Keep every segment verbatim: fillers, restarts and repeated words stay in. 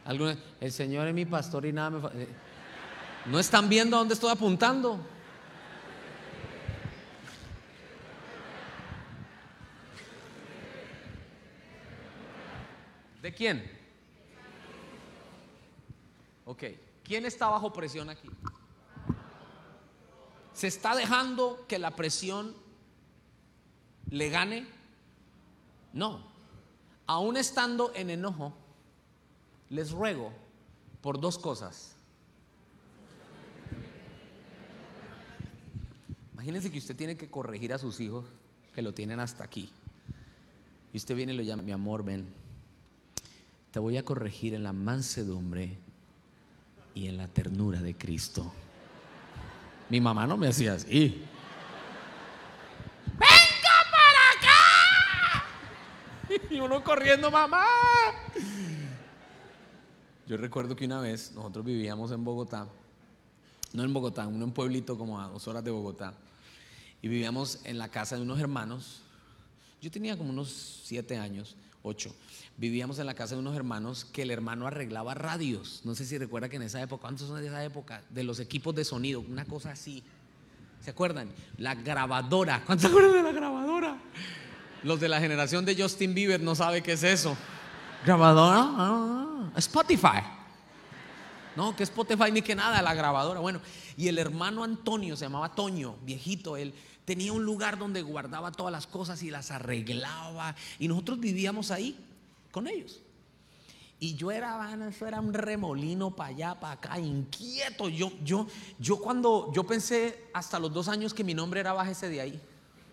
Algunos, el Señor es mi pastor y nada me fa-. ¿No están viendo a dónde estoy apuntando? ¿De quién? Ok, ¿quién está bajo presión aquí? ¿Se está dejando que la presión le gane? No. Aún estando en enojo, les ruego por dos cosas. Imagínense que usted tiene que corregir a sus hijos que lo tienen hasta aquí. Y usted viene y lo llama: mi amor, ven, te voy a corregir en la mansedumbre y en la ternura de Cristo. Mi mamá no me hacía así. ¡Venga para acá! Y uno corriendo: mamá. Yo recuerdo que una vez nosotros vivíamos en Bogotá, no en Bogotá, uno en un pueblito como a dos horas de Bogotá, y vivíamos en la casa de unos hermanos. Yo tenía como unos siete años, ocho. Vivíamos en la casa de unos hermanos que el hermano arreglaba radios. No sé si recuerda que en esa época, ¿cuántos son de esa época? De los equipos de sonido, una cosa así. ¿Se acuerdan? La grabadora. ¿Cuántos se acuerdan de la grabadora? Los de la generación de Justin Bieber no saben qué es eso. ¿Grabadora? Ah, Spotify. No, que Spotify ni que nada, la grabadora. Bueno, y el hermano Antonio, se llamaba Toño, viejito, él tenía un lugar donde guardaba todas las cosas y las arreglaba. Y nosotros vivíamos ahí con ellos. Y yo era, eso era un remolino para allá, para acá, inquieto. Yo, yo, yo cuando, yo pensé hasta los dos años que mi nombre era bájese de ahí.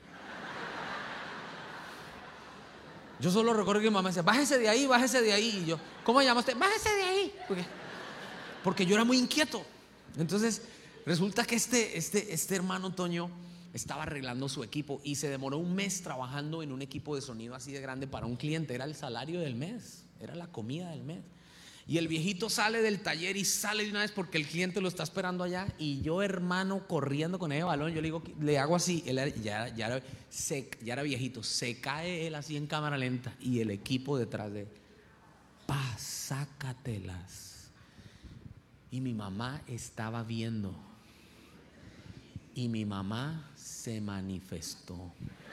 Yo solo recuerdo que mi mamá decía: bájese de ahí, bájese de ahí. Y yo: ¿cómo se llama usted? Bájese de ahí. Porque, porque yo era muy inquieto. Entonces resulta que este, este, este hermano Toño estaba arreglando su equipo y se demoró un mes trabajando en un equipo de sonido así de grande para un cliente. Era el salario del mes, era la comida del mes. Y el viejito sale del taller y sale de una vez porque el cliente lo está esperando allá. Y yo, hermano, corriendo con ese balón, yo le digo, le hago así. Él ya, ya, era, se, ya era viejito, se cae él así en cámara lenta y el equipo detrás de él: pa, sácatelas. Y mi mamá estaba viendo. Y mi mamá se manifestó.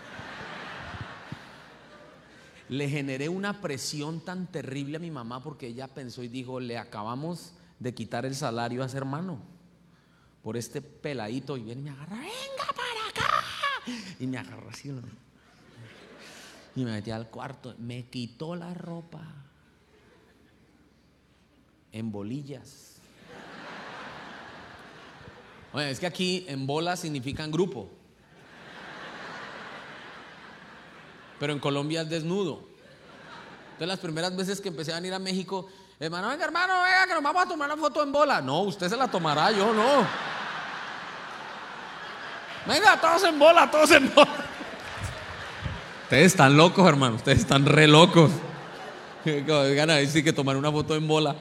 Le generé una presión tan terrible a mi mamá porque ella pensó y dijo: le acabamos de quitar el salario a ese hermano por este peladito. Y viene y me agarra: venga para acá. Y me agarró así, ¿no? Y me metí al cuarto, me quitó la ropa en bolillas. Oye, es que aquí en bola significan grupo, pero en Colombia es desnudo. Entonces las primeras veces que empecé a venir a México: hermano, venga hermano, venga que nos vamos a tomar una foto en bola. No, usted se la tomará, yo no. Venga, todos en bola, todos en bola. Ustedes están locos, hermano, ustedes están re locos. Vengan a decir que tomar una foto en bola.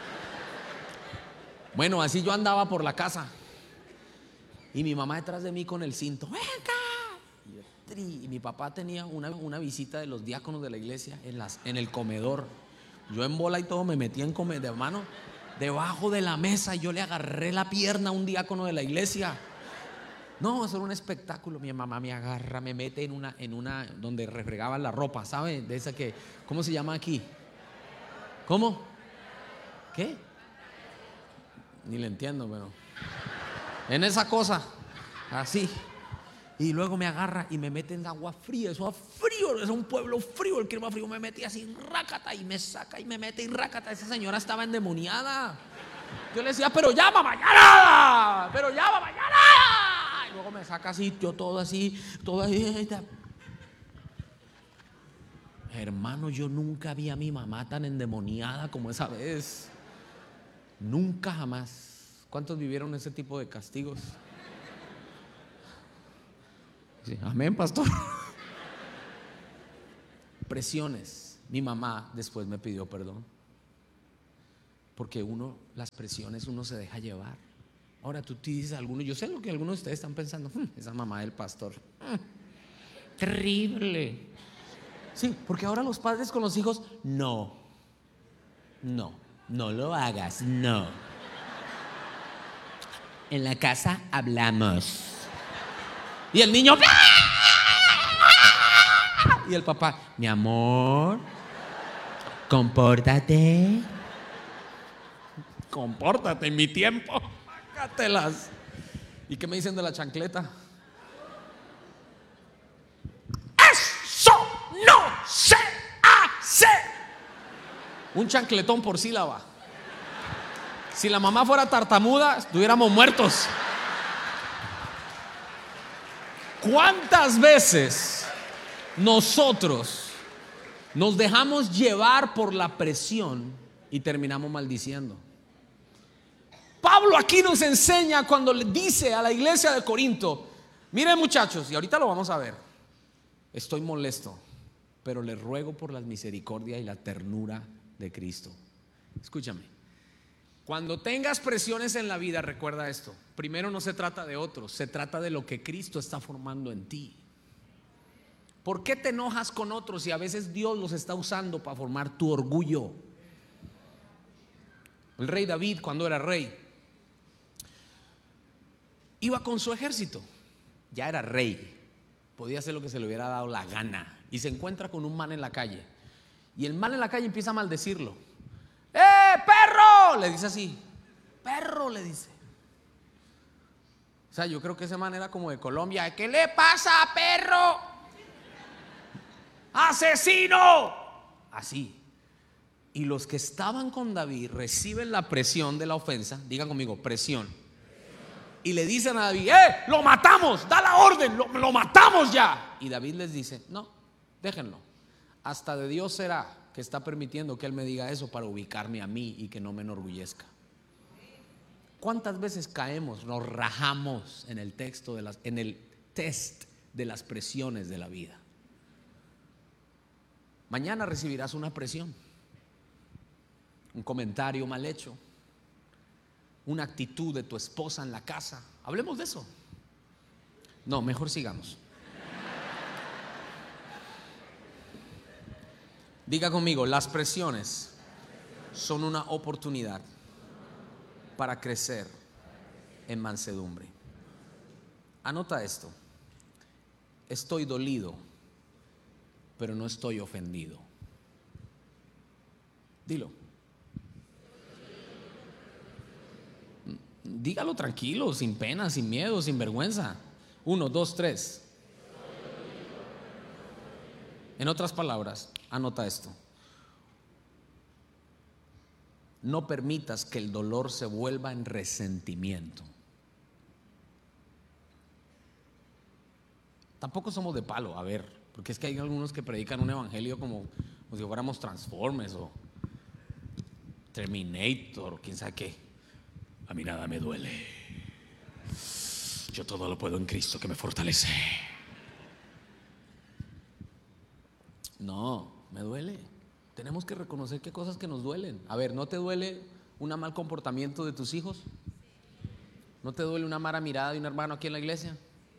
Bueno, así yo andaba por la casa y mi mamá detrás de mí con el cinto: venga. Y mi papá tenía una, una visita de los diáconos de la iglesia en, las, en el comedor. Yo en bola y todo me metí en comedor, de mano, debajo de la mesa. Y yo le agarré la pierna a un diácono de la iglesia. No, eso era un espectáculo. Mi mamá me agarra, me mete en una, en una donde refregaban la ropa, ¿sabe? De esa que, ¿cómo se llama aquí? ¿Cómo? ¿Qué? Ni le entiendo, pero en esa cosa, así. Y luego me agarra y me mete en agua fría. Eso es frío, es un pueblo frío. El clima frío, me metí así, rácata, y me saca y me mete y rácata. Esa señora estaba endemoniada. Yo le decía: pero ya, mamá, ya nada. Pero ya, mamá, ya nada. Y luego me saca así, yo todo así, todo ahí. Hermano, yo nunca vi a mi mamá tan endemoniada como esa vez. Nunca jamás. ¿Cuántos vivieron ese tipo de castigos? Sí, amén, pastor. Presiones. Mi mamá después me pidió perdón porque uno, las presiones, uno se deja llevar. Ahora tú te dices a algunos, yo sé lo que algunos de ustedes están pensando: hm, esa mamá del pastor, hm, terrible. Sí, porque ahora los padres con los hijos, no, no. No lo hagas, no. En la casa hablamos. Y el niño... Y el papá, mi amor, compórtate. Compórtate en mi tiempo. Págatelas. ¿Y qué me dicen de la chancleta? ¡Eso no se hace! Un chancletón por sílaba. Si la mamá fuera tartamuda, estuviéramos muertos. ¿Cuántas veces nosotros nos dejamos llevar por la presión y terminamos maldiciendo? Pablo aquí nos enseña cuando le dice a la iglesia de Corinto: miren muchachos, y ahorita lo vamos a ver, estoy molesto, pero les ruego por la misericordia y la ternura de Cristo. Escúchame, cuando tengas presiones en la vida, recuerda esto: primero, no se trata de otros, se trata de lo que Cristo está formando en ti. ¿Por qué te enojas con otros y a veces Dios los está usando para formar tu orgullo? El rey David, cuando era rey, iba con su ejército, ya era rey, podía hacer lo que se le hubiera dado la gana, y se encuentra con un man en la calle, y el man en la calle empieza a maldecirlo. ¡Eh, perro! Le dice así, perro, le dice. O sea, yo creo que ese man era como de Colombia. ¿Qué le pasa, perro? ¡Asesino! Así. Y los que estaban con David reciben la presión de la ofensa. Digan conmigo, presión. Y le dicen a David: ¡eh, lo matamos! ¡Da la orden! Lo, ¡Lo matamos ya! Y David les dice: no, déjenlo. Hasta de Dios será que está permitiendo que Él me diga eso para ubicarme a mí y que no me enorgullezca. ¿Cuántas veces caemos, nos rajamos en el texto de las, en el test de las presiones de la vida? Mañana recibirás una presión, un comentario mal hecho, una actitud de tu esposa en la casa. Hablemos de eso. No, mejor sigamos. Diga conmigo: las presiones son una oportunidad para crecer en mansedumbre. Anota esto: estoy dolido, pero no estoy ofendido. Dilo. Dígalo tranquilo, sin pena, sin miedo, sin vergüenza. Uno, dos, tres. En otras palabras, anota esto: no permitas que el dolor se vuelva en resentimiento. Tampoco somos de palo, a ver, porque es que hay algunos que predican un evangelio como, como si fuéramos Transformers o Terminator o quién sabe qué. A mí nada me duele, yo todo lo puedo en Cristo que me fortalece. No, me duele. Tenemos que reconocer qué cosas que nos duelen. A ver, ¿no te duele un mal comportamiento de tus hijos? ¿No te duele una mala mirada de un hermano aquí en la iglesia?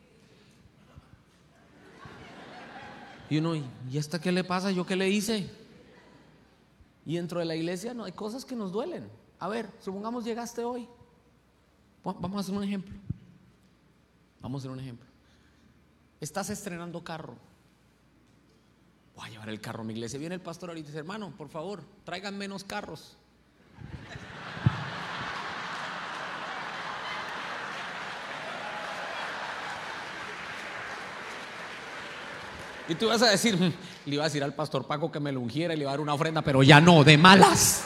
Y uno, ¿y esta qué le pasa? ¿Yo qué le hice? Y dentro de la iglesia no hay cosas que nos duelen. A ver, supongamos llegaste hoy. Vamos a hacer un ejemplo. Vamos a hacer un ejemplo. Estás estrenando carro. Voy a llevar el carro a mi iglesia. Viene el pastor ahorita y dice: hermano, por favor, traigan menos carros. Y tú vas a decir: le iba a decir al pastor Paco que me lo ungiera y le iba a dar una ofrenda, pero ya no, de malas.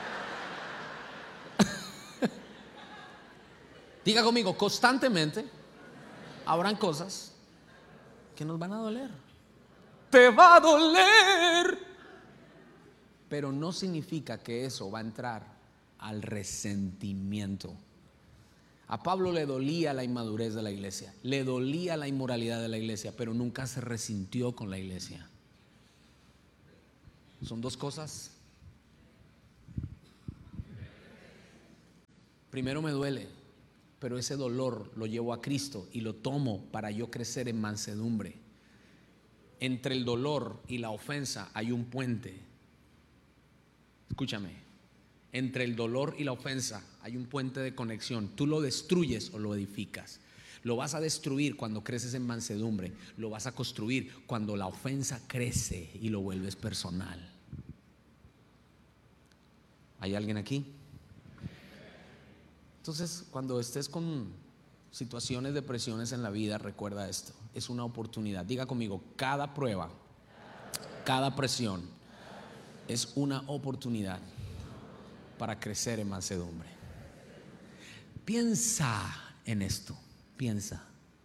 Diga conmigo: constantemente habrán cosas que nos van a doler. Te va a doler, pero no significa que eso va a entrar al resentimiento. A Pablo le dolía la inmadurez de la iglesia, le dolía la inmoralidad de la iglesia, pero nunca se resintió con la iglesia. Son dos cosas. Primero me duele, pero ese dolor lo llevo a Cristo y lo tomo para yo crecer en mansedumbre. Entre el dolor y la ofensa hay un puente. Escúchame. entre el dolor y la ofensa hay un puente de conexión. Tú lo destruyes o lo edificas. Lo vas a destruir cuando creces en mansedumbre. Lo vas a construir cuando la ofensa crece y lo vuelves personal. ¿Hay alguien aquí? Entonces, cuando estés con situaciones de presiones en la vida, recuerda esto: es una oportunidad. Diga conmigo: cada prueba, cada presión es una oportunidad para crecer en mansedumbre. Piensa en esto. Piensa.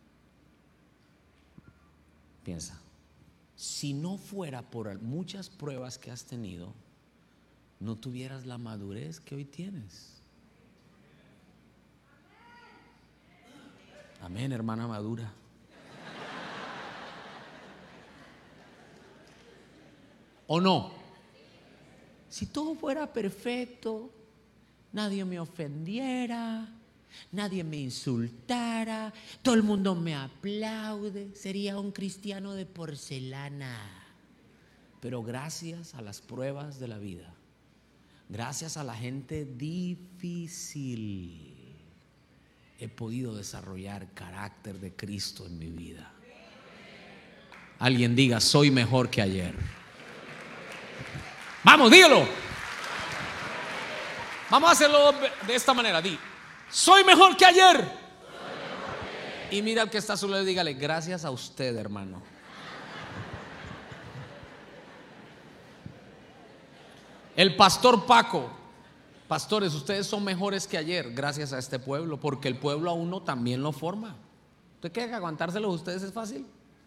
Piensa. Si no fuera por muchas pruebas que has tenido, no tuvieras la madurez que hoy tienes. Amén, hermana madura. ¿O no? Si todo fuera perfecto, nadie me ofendiera, nadie me insultara, todo el mundo me aplaude, sería un cristiano de porcelana. Pero gracias a las pruebas de la vida, gracias a la gente difícil, he podido desarrollar carácter de Cristo en mi vida. Alguien diga: soy mejor que ayer. Vamos, dígalo. Vamos a hacerlo de esta manera. Di: soy mejor que ayer. Y mira al que está a su lado y dígale: gracias a usted, hermano. El pastor Paco: pastores, ustedes son mejores que ayer gracias a este pueblo, porque el pueblo a uno también lo forma. ¿Usted cree que aguantárselo a ustedes es fácil?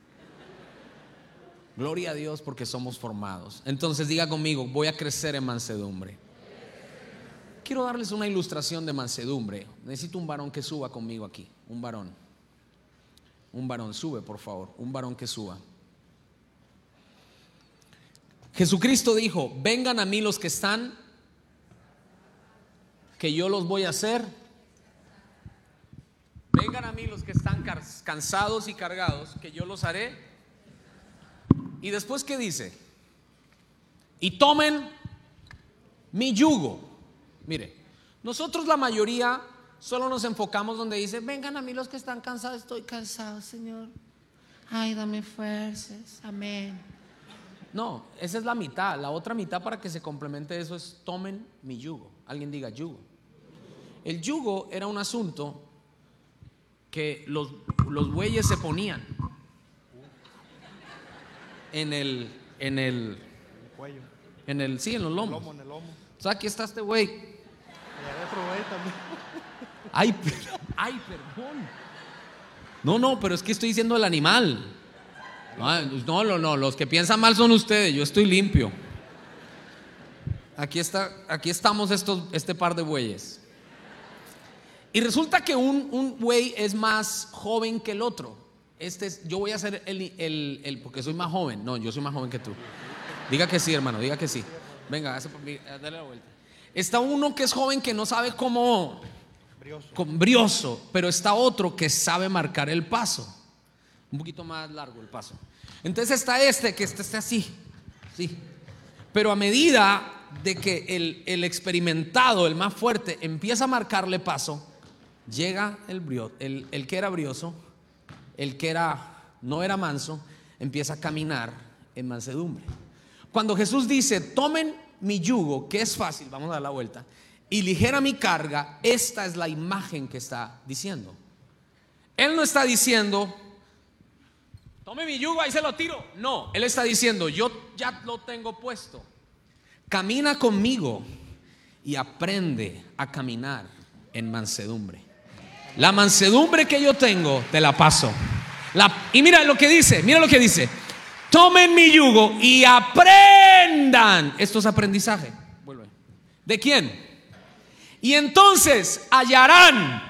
Gloria a Dios porque somos formados. Entonces diga conmigo: voy a crecer en mansedumbre. Quiero darles una ilustración de mansedumbre. Necesito un varón que suba conmigo aquí. Un varón. Un varón, sube por favor. Un varón que suba. Jesucristo dijo: vengan a mí los que están, que yo los voy a hacer. Vengan a mí los que están cansados y cargados, que yo los haré. Y después, ¿qué dice? Y tomen mi yugo. Mire, nosotros la mayoría solo nos enfocamos donde dice: vengan a mí los que están cansados. Estoy cansado, Señor. Ay, dame fuerzas. Amén. No, esa es la mitad. La otra mitad, para que se complemente eso, es: tomen mi yugo. Alguien diga yugo. El yugo era un asunto que los, los bueyes se ponían en el, en el, el cuello, en el, sí, en los lomos. El lomo, en el lomo. O sea, aquí está este güey. Y adentro güey también. Ay, ay, perdón. No, no, pero es que estoy diciendo el animal. No, no, no, los que piensan mal son ustedes. Yo estoy limpio. Aquí está, aquí estamos estos, este par de bueyes. Y resulta que un, un buey es más joven que el otro. Este es, yo voy a ser el, el, el, porque soy más joven. No, yo soy más joven que tú. Diga que sí, hermano, diga que sí. Venga, hace por mí, dale la vuelta. Está uno que es joven, que no sabe cómo, brioso. Con, brioso, pero está otro que sabe marcar el paso. Un poquito más largo el paso. Entonces está este que está, está así, sí. Pero a medida de que el, el experimentado, el más fuerte, empieza a marcarle paso, llega el, brio, el, el que era brioso, el que era, no era manso, empieza a caminar en mansedumbre. Cuando Jesús dice: tomen mi yugo, que es fácil, vamos a dar la vuelta, y ligera mi carga, esta es la imagen que está diciendo. Él no está diciendo: tome mi yugo, ahí se lo tiro. No, Él está diciendo: yo ya lo tengo puesto. Camina conmigo y aprende a caminar en mansedumbre. La mansedumbre que yo tengo te la paso. La, y mira lo que dice, mira lo que dice: tomen mi yugo y aprendan. Esto es aprendizaje. Vuelve. ¿De quién? Y entonces hallarán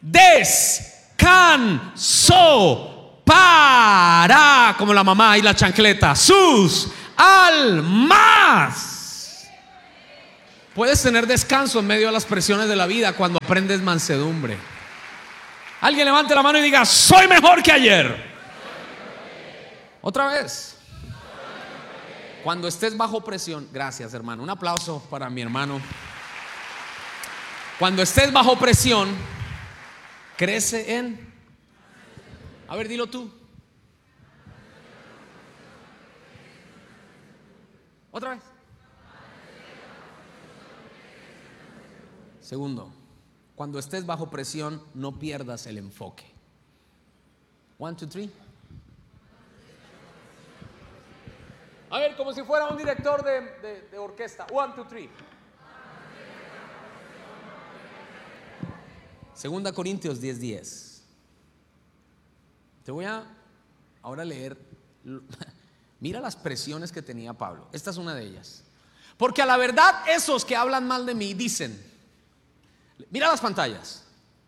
descanso para, como la mamá y la chancleta, sus almas. Puedes tener descanso en medio de las presiones de la vida cuando aprendes mansedumbre. Alguien levante la mano y diga: soy mejor que ayer. Otra vez. Cuando estés bajo presión, gracias hermano, un aplauso para mi hermano. Cuando estés bajo presión, crece en... A ver, dilo tú. Otra vez. Segundo, cuando estés bajo presión, no pierdas el enfoque. One, two, three. A ver, como si fuera un director de, de, de orquesta. One, two, three. Segunda Corintios diez, diez. Te voy a ahora leer. Mira las presiones que tenía Pablo. Esta es una de ellas. Porque a la verdad esos que hablan mal de mí dicen, mira las pantallas,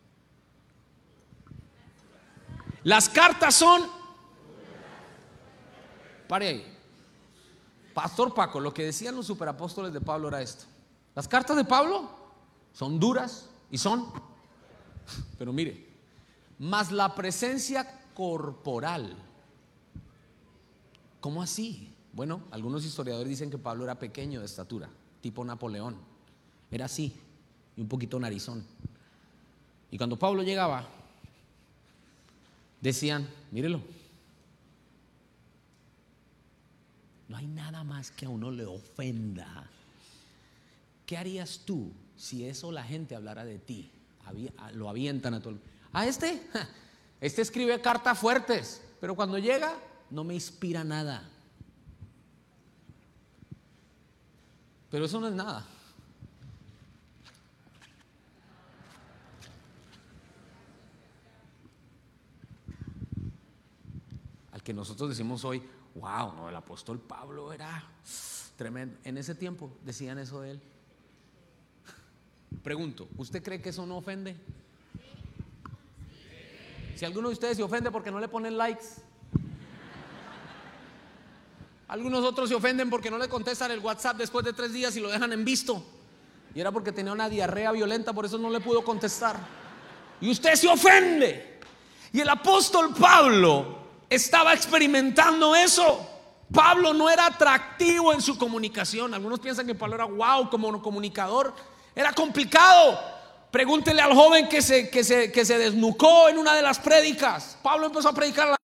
las cartas son, pare ahí, Pastor Paco, lo que decían los superapóstoles de Pablo era esto: las cartas de Pablo son duras y son, pero mire, más la presencia corporal. ¿Cómo así? Bueno, algunos historiadores dicen que Pablo era pequeño de estatura, tipo Napoleón, era así y un poquito narizón. Y cuando Pablo llegaba, decían, mírelo, no hay nada más que a uno le ofenda. ¿Qué harías tú si eso la gente hablara de ti? Lo avientan a todo el... A este, este escribe cartas fuertes, pero cuando llega no me inspira nada. Pero eso no es nada. Al que nosotros decimos hoy, wow, no, el apóstol Pablo era tremendo. En ese tiempo decían eso de él. Pregunto, ¿usted cree que eso no ofende? Si alguno de ustedes se ofende porque no le ponen likes, algunos otros se ofenden porque no le contestan el WhatsApp después de tres días y lo dejan en visto, y era porque tenía una diarrea violenta, por eso no le pudo contestar, y usted se ofende. Y el apóstol Pablo estaba experimentando eso. Pablo no era atractivo en su comunicación. Algunos piensan que Pablo era wow como comunicador, era complicado. Pregúntele al joven que se, que se, que se desnucó en una de las prédicas. Pablo empezó a predicar la...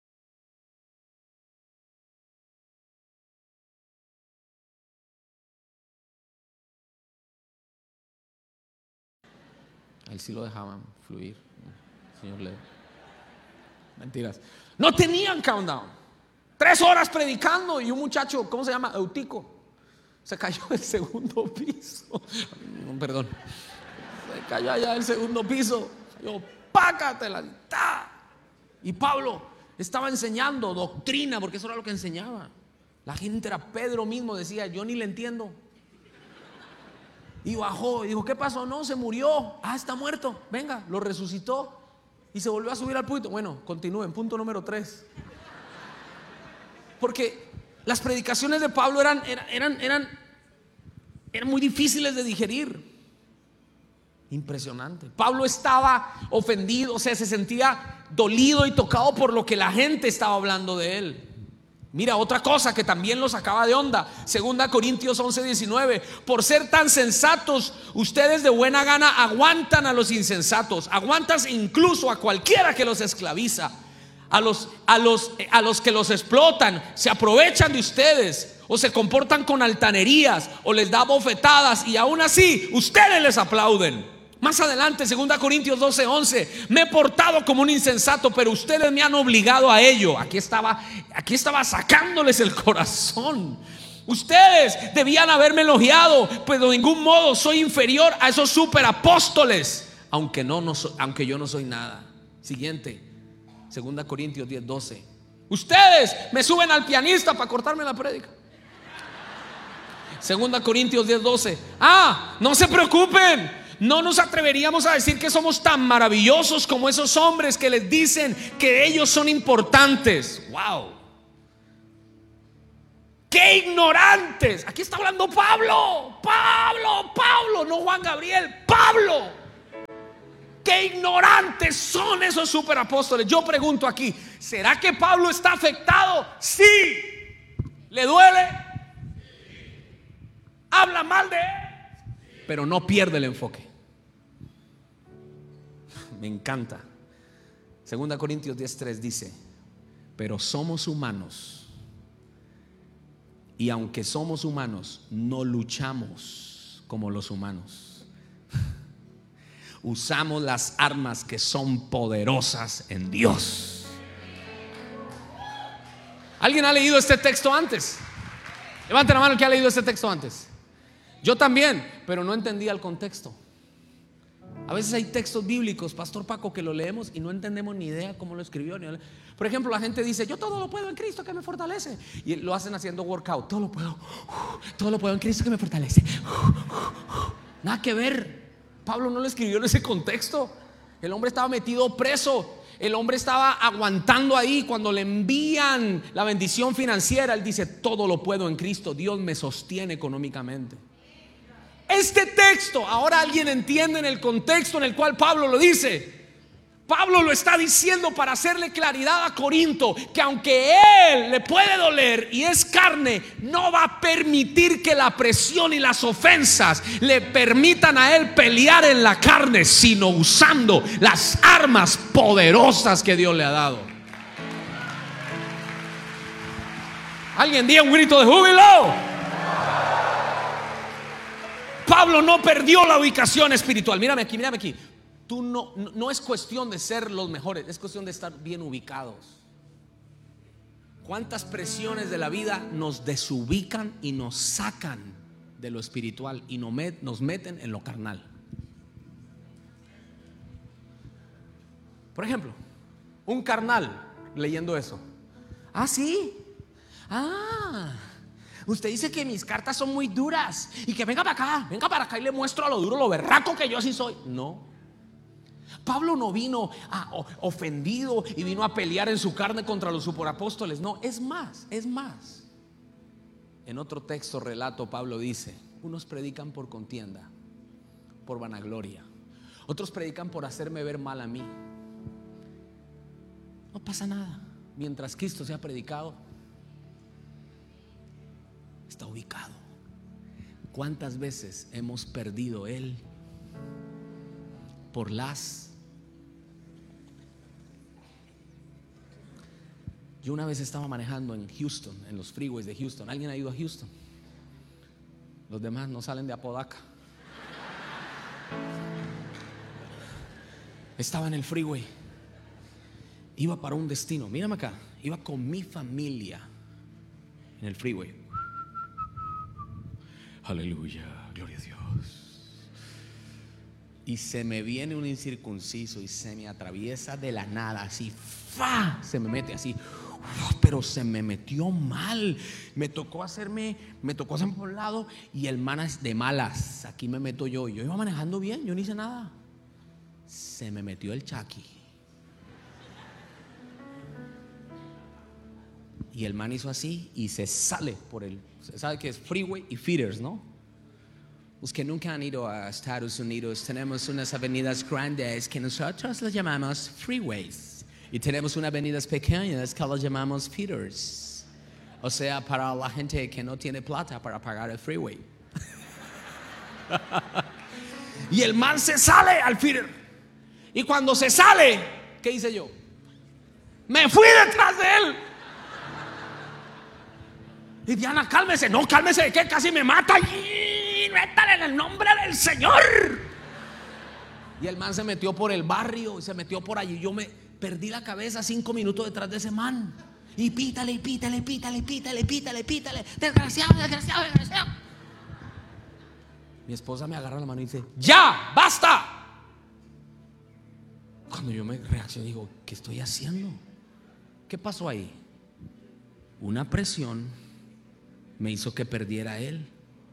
Él sí lo dejaban fluir, señor Leo. Mentiras. No tenían countdown. Tres horas predicando y un muchacho, ¿cómo se llama? Eutico, se cayó del segundo piso. No, perdón. Se cayó allá del segundo piso. Yo, pácatela. Y Pablo estaba enseñando doctrina, porque eso era lo que enseñaba. La gente era, Pedro mismo decía, yo ni le entiendo. Y bajó y dijo, ¿qué pasó? No, se murió. Ah, está muerto. Venga, lo resucitó y se volvió a subir al púlpito. Bueno, continúen, punto número tres. Porque las predicaciones de Pablo eran, eran, eran, eran, eran muy difíciles de digerir. Impresionante. Pablo estaba ofendido, o sea, se sentía dolido y tocado por lo que la gente estaba hablando de él. Mira, otra cosa que también lo sacaba de onda, Segunda Corintios once, diecinueve. Por ser tan sensatos, ustedes de buena gana aguantan a los insensatos, aguantan incluso a cualquiera que los esclaviza, a los, a los, a los que los explotan, se aprovechan de ustedes, o se comportan con altanerías, o les da bofetadas, y aún así ustedes les aplauden. Más adelante, Segunda Corintios doce, once. Me he portado como un insensato, pero ustedes me han obligado a ello. Aquí estaba, aquí estaba sacándoles el corazón. Ustedes debían haberme elogiado, pues de ningún modo soy inferior a esos superapóstoles, aunque, no, no so, aunque yo no soy nada. Siguiente, Segunda Corintios diez, doce. Ustedes me suben al pianista para cortarme la prédica. Segunda Corintios diez, doce. Ah, no se preocupen. No nos atreveríamos a decir que somos tan maravillosos como esos hombres que les dicen que ellos son importantes. Wow. ¡Qué ignorantes! Aquí está hablando Pablo. Pablo, Pablo, no Juan Gabriel, Pablo. ¡Qué ignorantes son esos superapóstoles! Yo pregunto aquí, ¿será que Pablo está afectado? Sí. ¿Le duele? ¿Habla mal de él? Pero no pierde el enfoque. me encanta. Segunda Corintios diez tres dice: pero somos humanos, y aunque somos humanos, no luchamos como los humanos. Usamos las armas que son poderosas en Dios. ¿Alguien ha leído este texto antes? Levante la mano el que ha leído este texto antes. Yo también, pero no entendía el contexto. A veces hay textos bíblicos, Pastor Paco, que lo leemos y no entendemos ni idea cómo lo escribió. Por ejemplo, la gente dice: yo todo lo puedo en Cristo que me fortalece. Y lo hacen haciendo workout. Todo lo puedo, todo lo puedo en Cristo que me fortalece. Nada que ver. Pablo no lo escribió en ese contexto. El hombre estaba metido preso. El hombre estaba aguantando ahí. Cuando le envían la bendición financiera, él dice: todo lo puedo en Cristo, Dios me sostiene económicamente. Este texto, ahora alguien entiende en el contexto en el cual Pablo lo dice. Pablo lo está diciendo para hacerle claridad a Corinto, que aunque él le puede doler y es carne, no va a permitir que la presión y las ofensas le permitan a él pelear en la carne, sino usando las armas poderosas que Dios le ha dado. Alguien diga un grito de júbilo. Pablo no perdió la ubicación espiritual. Mírame aquí, mírame aquí. Tú no, no, no es cuestión de ser los mejores, es cuestión de estar bien ubicados. ¿Cuántas presiones de la vida nos desubican y nos sacan de lo espiritual y nos meten en lo carnal? Por ejemplo, un carnal leyendo eso: ah, sí, ah, usted dice que mis cartas son muy duras y que venga para acá, venga para acá y le muestro a lo duro, lo berraco que yo sí soy. No. Pablo no vino a, ofendido y vino a pelear en su carne contra los superapóstoles. No, es más, es más. En otro texto, relato, Pablo dice: unos predican por contienda, por vanagloria. Otros predican por hacerme ver mal a mí. No pasa nada. Mientras Cristo sea predicado, está ubicado. ¿Cuántas veces hemos perdido Él por las... Yo una vez estaba manejando en Houston, en los freeways de Houston. ¿Alguien ha ido a Houston? Los demás no salen de Apodaca. Estaba en el freeway, iba para un destino. Mírame acá, iba con mi familia en el freeway. Aleluya, gloria a Dios. Y se me viene un incircunciso y se me atraviesa de la nada, así, ¡fa! Se me mete así, pero se me metió mal. Me tocó hacerme, me tocó hacerme por un lado y el man es de malas. Aquí me meto yo. Yo iba manejando bien, yo no hice nada. Se me metió el chaki. Y el man hizo así y se sale por el, ¿sabe qué es? Freeway y feeders, ¿no? Los que nunca han ido a Estados Unidos, tenemos unas avenidas grandes que nosotros las llamamos freeways. Y tenemos unas avenidas pequeñas que las llamamos feeders. O sea, para la gente que no tiene plata para pagar el freeway. Y el man se sale al feeder. Y cuando se sale, ¿qué hice yo? Me fui detrás de él. Y Diana, cálmese. No, cálmese de qué, casi me mata. Y métale en el nombre del Señor. Y el man se metió por el barrio y se metió por allí. Yo me perdí la cabeza cinco minutos detrás de ese man. Y pítale, y pítale, pítale, pítale, pítale, pítale. Desgraciado, desgraciado, desgraciado. Mi esposa me agarra la mano y dice: ¡ya, basta! Cuando yo me reacciono, digo: ¿qué estoy haciendo? ¿Qué pasó ahí? Una presión me hizo que perdiera a él.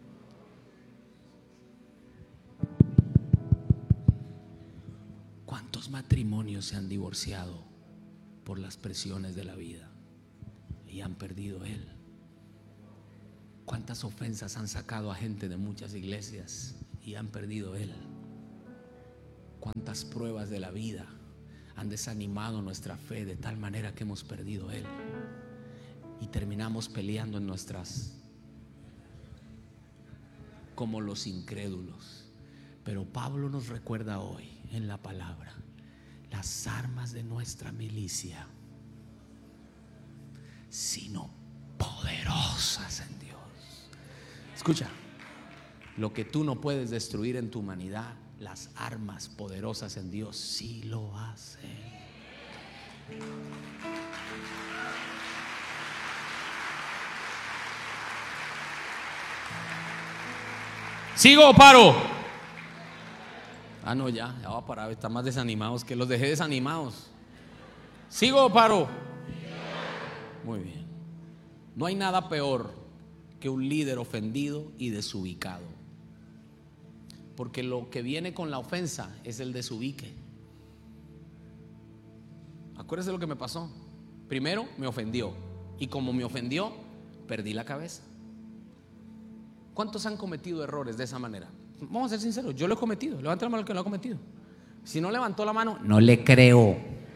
¿Cuántos matrimonios se han divorciado por las presiones de la vida y han perdido a él? ¿Cuántas ofensas han sacado a gente de muchas iglesias y han perdido a él? ¿Cuántas pruebas de la vida han desanimado nuestra fe de tal manera que hemos perdido a él? Y terminamos peleando en nuestras, como los incrédulos. Pero Pablo nos recuerda hoy en la palabra las armas de nuestra milicia, sino poderosas en Dios. Escucha, lo que tú no puedes destruir en tu humanidad, las armas poderosas en Dios sí lo hacen. ¿Sigo o paro? Ah, no, ya, ya va a parar. Están más desanimados, que los dejé desanimados. ¿Sigo o paro? Muy bien. No hay nada peor que un líder ofendido y desubicado, porque lo que viene con la ofensa es el desubique. Acuérdese lo que me pasó. Primero me ofendió, y como me ofendió, perdí la cabeza. ¿Cuántos han cometido errores de esa manera? Vamos a ser sinceros, yo lo he cometido. Levanta la mano el que lo ha cometido. Si no levantó la mano, no le creo.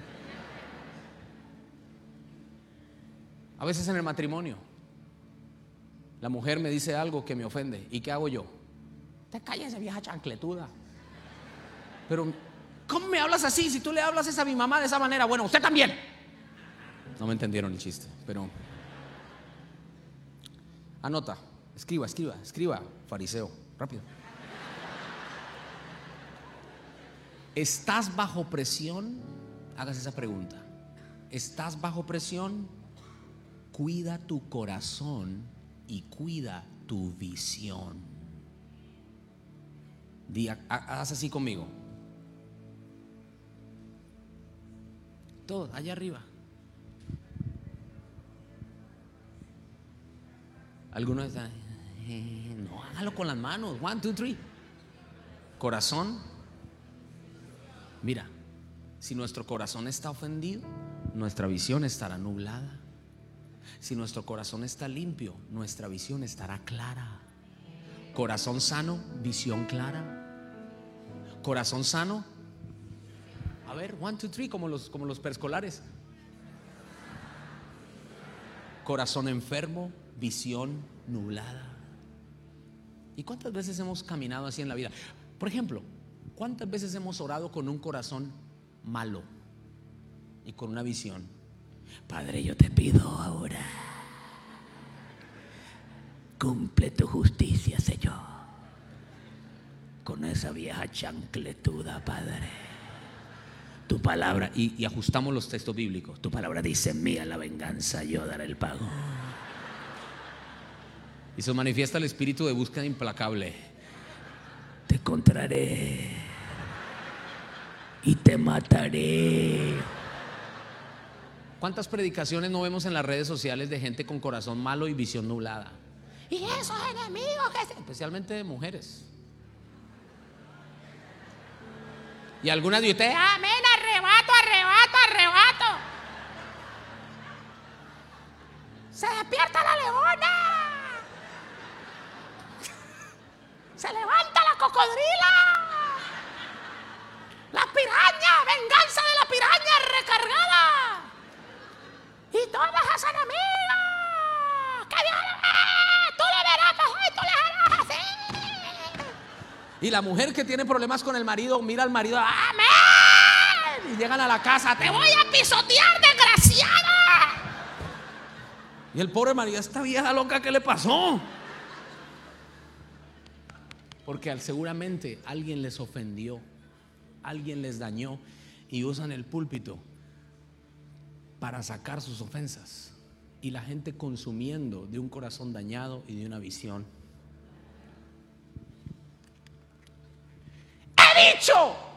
A veces en el matrimonio, la mujer me dice algo que me ofende. ¿Y qué hago yo? Te calles, vieja chancletuda. Pero, ¿cómo me hablas así? Si tú le hablas a mi mamá de esa manera, bueno, usted también. No me entendieron el chiste, pero anota, escriba, escriba, escriba, fariseo, rápido. ¿Estás bajo presión? Hagas esa pregunta. ¿Estás bajo presión? Cuida tu corazón y cuida tu visión. Di, haz así conmigo. Todo, allá arriba. Algunos están, eh, no, hágalo con las manos. One, two, three. Corazón. Mira, si nuestro corazón está ofendido, nuestra visión estará nublada. Si nuestro corazón está limpio, nuestra visión estará clara. Corazón sano, visión clara. Corazón sano. A ver, one, two, three, como los, como los preescolares. Corazón enfermo, visión nublada. ¿Y cuántas veces hemos caminado así en la vida? Por ejemplo, ¿cuántas veces hemos orado con un corazón malo y con una visión? Padre, yo te pido ahora, cumple tu justicia, Señor, con esa vieja chancletuda, Padre. Tu palabra, y, y ajustamos los textos bíblicos. Tu palabra dice: mía la venganza, yo daré el pago. Y se manifiesta el espíritu de búsqueda implacable. Te encontraré y te mataré. ¿Cuántas predicaciones no vemos en las redes sociales de gente con corazón malo y visión nublada? Y esos enemigos que se... especialmente de mujeres. Y algunas de ustedes, amén, arrebato, arrebato, arrebato. Se despierta la leona. Se levanta la cocodrila. La piraña, venganza de la piraña recargada. Y todas las enemigas. Que Dios, ¡ah! Tú le verás mejor, tú le harás así. Y la mujer que tiene problemas con el marido, mira al marido, amén. Y llegan a la casa, te voy a pisotear, desgraciada. Y el pobre marido, esta vieja loca, ¿qué le pasó? Porque al, seguramente alguien les ofendió, alguien les dañó, y usan el púlpito para sacar sus ofensas. Y la gente consumiendo de un corazón dañado y de una visión. He dicho